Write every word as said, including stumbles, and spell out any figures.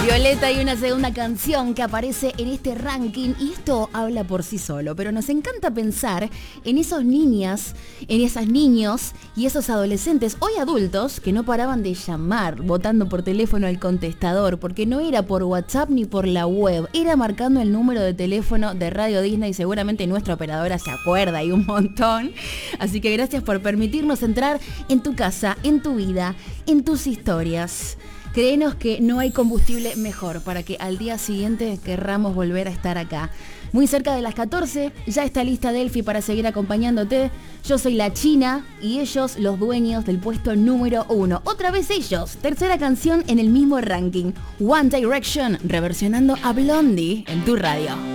Violeta y una segunda canción que aparece en este ranking y esto habla por sí solo, pero nos encanta pensar en esos niñas, en esas niños y esos adolescentes, hoy adultos, que no paraban de llamar, votando por teléfono al contestador, porque no era por WhatsApp ni por la web, era marcando el número de teléfono de Radio Disney, seguramente nuestra operadora se acuerda y un montón, así que gracias por permitirnos entrar en tu casa, en tu vida, en tus historias. Créenos que no hay combustible mejor para que al día siguiente querramos volver a estar acá. Muy cerca de las catorce, ya está lista Delphi para seguir acompañándote. Yo soy la China y ellos los dueños del puesto número uno. Otra vez ellos, tercera canción en el mismo ranking. One Direction, reversionando a Blondie en tu radio.